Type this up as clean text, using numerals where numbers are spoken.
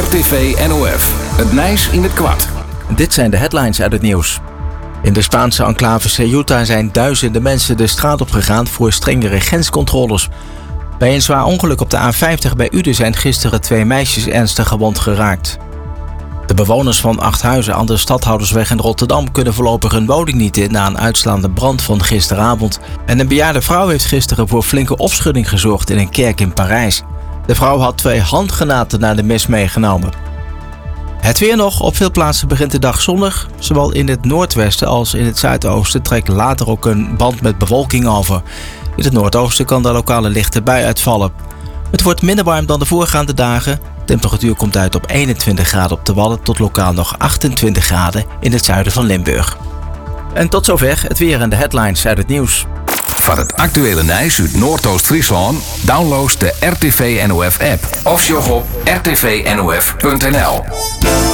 RTV NOF. Het Nijs in het kwart. Dit zijn de headlines uit het nieuws. In de Spaanse enclave Ceuta zijn duizenden mensen de straat op gegaan voor strengere grenscontroles. Bij een zwaar ongeluk op de A50 bij Uden zijn gisteren 2 meisjes ernstig gewond geraakt. De bewoners van 8 huizen aan de Stadhoudersweg in Rotterdam kunnen voorlopig hun woning niet in na een uitslaande brand van gisteravond. En een bejaarde vrouw heeft gisteren voor flinke opschudding gezorgd in een kerk in Parijs. De vrouw had 2 handgranaten naar de mis meegenomen. Het weer nog. Op veel plaatsen begint de dag zonnig. Zowel in het noordwesten als in het zuidoosten trekt later ook een band met bewolking over. In het noordoosten kan de lokale lichte bui uitvallen. Het wordt minder warm dan de voorgaande dagen. De temperatuur komt uit op 21 graden op de Wadden tot lokaal nog 28 graden in het zuiden van Limburg. En tot zover het weer en de headlines uit het nieuws. Van het actuele Nijs uit Noordoost-Friesland download de RTV NOF app of sjog op rtvnof.nl.